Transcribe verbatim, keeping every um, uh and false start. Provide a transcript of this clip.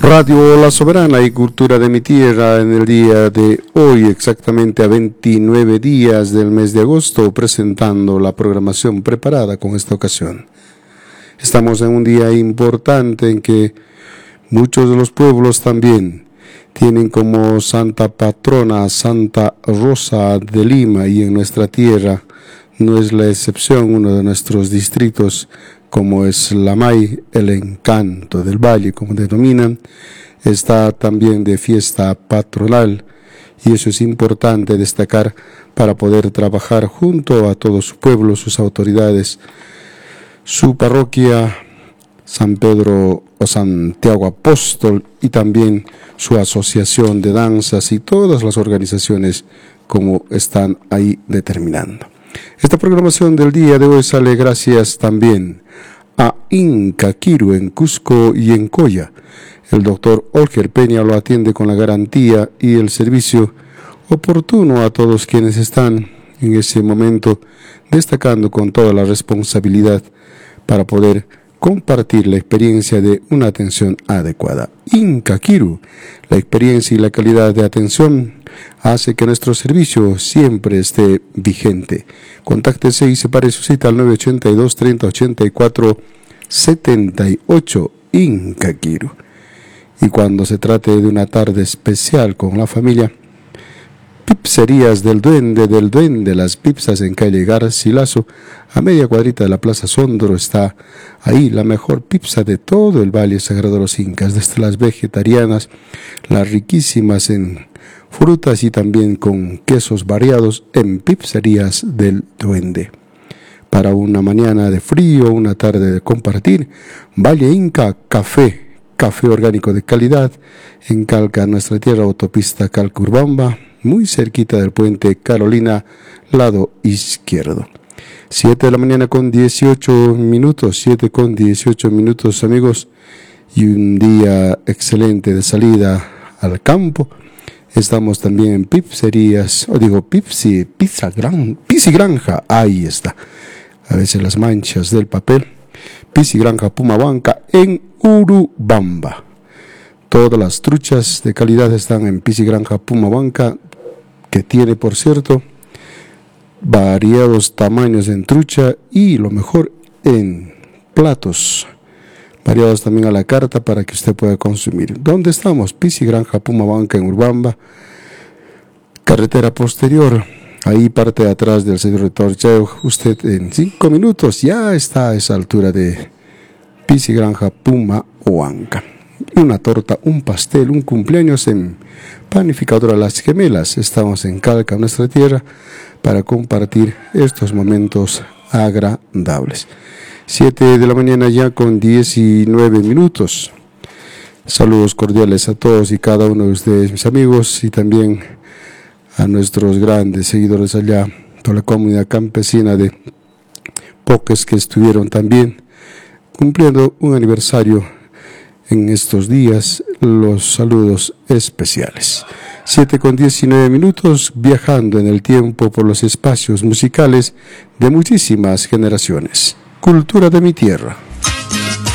Radio La Soberana y Cultura de mi Tierra en el día de hoy, exactamente a veintinueve días del mes de agosto, presentando la programación preparada con esta ocasión. Estamos en un día importante en que muchos de los pueblos también tienen como santa patrona Santa Rosa de Lima, y en nuestra tierra no es la excepción. Uno de nuestros distritos, como es Lamay, el encanto del valle, como denominan, está también de fiesta patronal, y eso es importante destacar para poder trabajar junto a todo su pueblo, sus autoridades, su parroquia, San Pedro o Santiago Apóstol, y también su asociación de danzas y todas las organizaciones como están ahí determinando. Esta programación del día de hoy sale gracias también a Inca Quiru en Cusco y en Coya. El doctor Olger Peña lo atiende con la garantía y el servicio oportuno a todos quienes están en ese momento destacando con toda la responsabilidad para poder compartir la experiencia de una atención adecuada. Inca Quiru, la experiencia y la calidad de atención hace que nuestro servicio siempre esté vigente. Contáctese y separe su cita al nueve ochenta y dos, treinta, ochenta y cuatro, setenta y ocho, Inca Quiru. Y cuando se trate de una tarde especial con la familia, Pipserías del Duende, del Duende, las pizzas en calle Garcilaso, a media cuadrita de la Plaza Sondro. Está ahí la mejor pizza de todo el Valle Sagrado de los Incas, desde las vegetarianas, las riquísimas en frutas y también con quesos variados en Pipserías del Duende. Para una mañana de frío, una tarde de compartir, Valle Inca Café, café orgánico de calidad, en Calca, nuestra tierra, autopista Calca-Urbamba, muy cerquita del puente Carolina, lado izquierdo. siete de la mañana con dieciocho minutos, siete con dieciocho minutos, amigos, y un día excelente de salida al campo. Estamos también en Pipserías, o digo Pipsi, Pizza Gran, Pizzi Granja, ahí está. A veces las manchas del papel. Pizzi Granja Pumahuanca en Urubamba. Todas las truchas de calidad están en Pizzi Granja Pumahuanca, que tiene, por cierto, variados tamaños en trucha y lo mejor en platos, variados también a la carta para que usted pueda consumir. ¿Dónde estamos? Pizzi Granja Pumahuanca en Urubamba, carretera posterior, ahí parte de atrás del señor rector Cheo. Usted en cinco minutos ya está a esa altura de Pizzi Granja Pumahuanca. Una torta, un pastel, un cumpleaños en Panificadora Las Gemelas. Estamos en Calca, nuestra tierra, para compartir estos momentos agradables. siete de la mañana ya con diecinueve minutos. Saludos cordiales a todos y cada uno de ustedes, mis amigos, y también a nuestros grandes seguidores allá, toda la comunidad campesina de Poques que estuvieron también cumpliendo un aniversario en estos días. Los saludos especiales. siete con diecinueve minutos, viajando en el tiempo por los espacios musicales de muchísimas generaciones. Cultura de mi tierra.